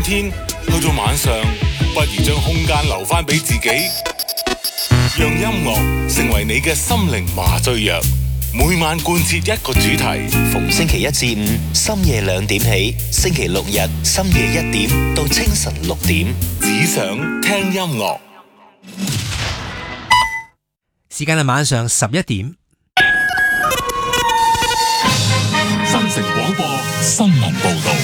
天去到晚上，不如將空間留返俾自己，讓音樂成為你嘅心靈麻醉藥。每晚貫徹一個主題， 逢星期一至五深夜2點起，星期六日深夜1點到清晨6點， 只想聽音樂。 時間係晚上11點。 新城廣播新聞報道。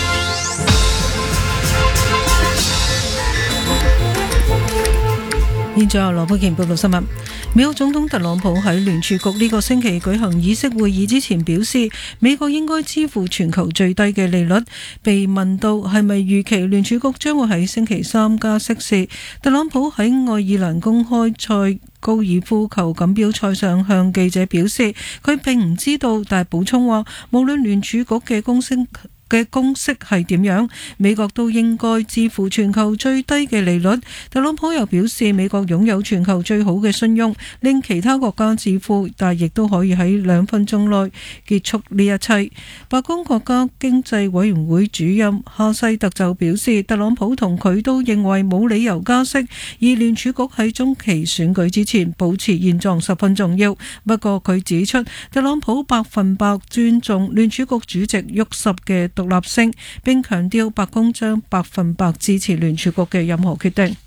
現在由羅寶健報道新聞。美國總統特朗普喺聯儲局呢個星期舉行議息會議之前表示，美國應該支付全球最低嘅利率。被問到係咪預期聯儲局將會喺星期三加息時，特朗普喺愛爾蘭公開賽高爾夫球錦標賽上向記者表示，佢並唔知道，但係補充話，無論聯儲局嘅公式係點樣，美國都應該支付全球最低嘅利率。特朗普又表示，美國擁有全球最好嘅信用，令其他國家自負，但亦都可以喺2分鐘內結束呢一切。白宮國家經濟委員會主任哈西特就表示，特朗普同佢都認為冇理由加息，而聯儲局喺中期選舉之前保持現狀十分重要。不過佢指出，特朗普100%尊重聯儲局主席沃什嘅獨立性，並強調白宮將100%支持聯儲局嘅任何決定。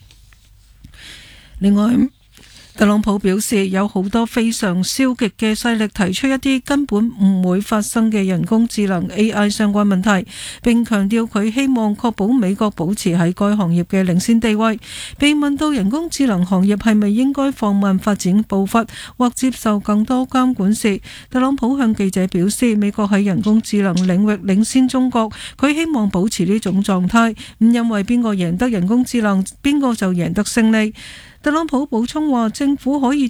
另外，特朗普表示，有好多非常消極嘅勢力提出一啲根本唔會發生嘅人工智能 AI 相關問題，並強調佢希望確保美國保持喺該行業嘅領先地位。被問到人工智能行業係咪應該放慢發展步伐或接受更多監管時，特朗普向記者表示，美國喺人工智能領域領先中國，佢希望保持呢種狀態，唔因為邊個贏得人工智能，邊個就贏得勝利。特朗普補充話，政府可以